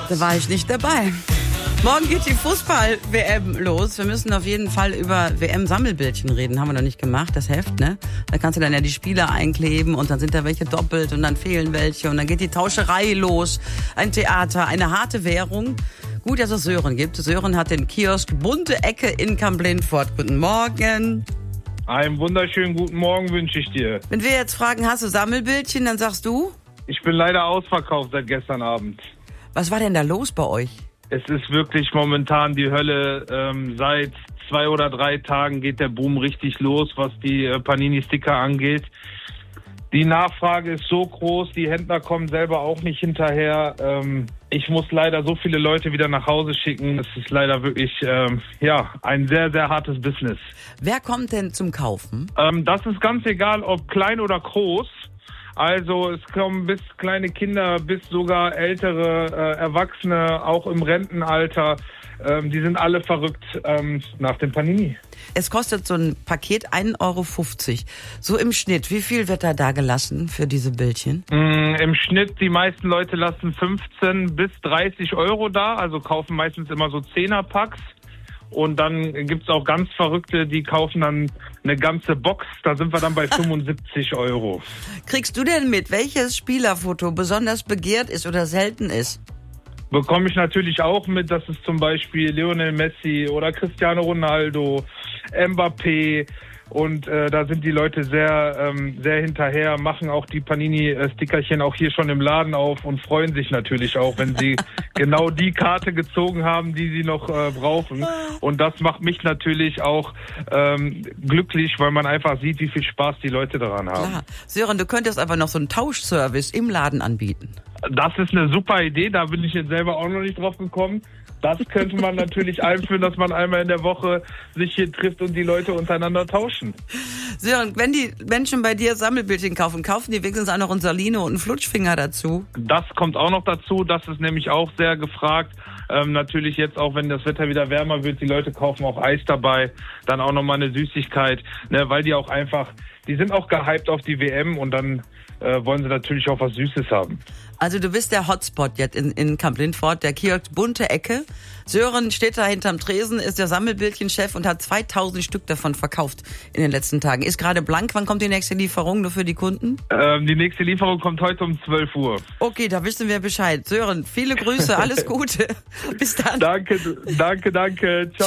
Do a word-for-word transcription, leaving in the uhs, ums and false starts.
Da war ich nicht dabei. Morgen geht die Fußball-W M los. Wir müssen auf jeden Fall über W M-Sammelbildchen reden. Haben wir noch nicht gemacht, das Heft, ne? Da kannst du dann ja die Spieler einkleben und dann sind da welche doppelt und dann fehlen welche und dann geht die Tauscherei los. Ein Theater, eine harte Währung. Gut, dass es Sören gibt. Sören hat den Kiosk Bunte Ecke in Kamp-Lintfort. Guten Morgen. Einen wunderschönen guten Morgen wünsche ich dir. Wenn wir jetzt fragen, hast du Sammelbildchen, dann sagst du? Ich bin leider ausverkauft seit gestern Abend. Was war denn da los bei euch? Es ist wirklich momentan die Hölle. Ähm, seit zwei oder drei Tagen geht der Boom richtig los, was die äh, Panini-Sticker angeht. Die Nachfrage ist so groß, die Händler kommen selber auch nicht hinterher. Ähm, ich muss leider so viele Leute wieder nach Hause schicken. Es ist leider wirklich ähm, ja ein sehr, sehr hartes Business. Wer kommt denn zum Kaufen? Ähm, das ist ganz egal, ob klein oder groß. Also es kommen bis kleine Kinder, bis sogar ältere äh, Erwachsene, auch im Rentenalter. Ähm, die sind alle verrückt ähm, nach dem Panini. Es kostet so ein Paket ein Euro fünfzig. So im Schnitt, wie viel wird da da gelassen für diese Bildchen? Mm, Im Schnitt, die meisten Leute lassen fünfzehn bis dreißig Euro da, also kaufen meistens immer so Zehner-Packs. Und dann gibt's auch ganz Verrückte, die kaufen dann eine ganze Box. Da sind wir dann bei fünfundsiebzig Euro. Kriegst du denn mit, welches Spielerfoto besonders begehrt ist oder selten ist? Bekomme ich natürlich auch mit, dass es zum Beispiel Lionel Messi oder Cristiano Ronaldo, Mbappé und äh, da sind die Leute sehr ähm, sehr hinterher, machen auch die Panini-Stickerchen auch hier schon im Laden auf und freuen sich natürlich auch, wenn sie genau die Karte gezogen haben, die sie noch äh, brauchen. Und das macht mich natürlich auch ähm, glücklich, weil man einfach sieht, wie viel Spaß die Leute daran haben. Klar. Sören, du könntest aber noch so einen Tauschservice im Laden anbieten. Das ist eine super Idee, da bin ich jetzt selber auch noch nicht drauf gekommen. Das könnte man natürlich einführen, dass man einmal in der Woche sich hier trifft und die Leute untereinander tauschen. Sören, wenn die Menschen bei dir Sammelbildchen kaufen, kaufen die wenigstens auch noch einen Salino und einen Flutschfinger dazu? Das kommt auch noch dazu, das ist nämlich auch sehr gefragt. Ähm, natürlich jetzt auch, wenn das Wetter wieder wärmer wird, die Leute kaufen auch Eis dabei, dann auch nochmal eine Süßigkeit, ne, weil die auch einfach, die sind auch gehypt auf die W M und dann äh, wollen sie natürlich auch was Süßes haben. Also du bist der Hotspot jetzt in, in Kamp-Lintfort, der Kiosk Bunte Ecke. Sören steht da hinterm Tresen, ist der Sammelbildchenchef und hat zweitausend Stück davon verkauft in den letzten Tagen. Ist gerade blank, wann kommt die nächste Lieferung nur für die Kunden? Ähm, die nächste Lieferung kommt heute um zwölf Uhr. Okay, da wissen wir Bescheid. Sören, viele Grüße, alles Gute. Bis dann. Danke, danke, danke. Ciao.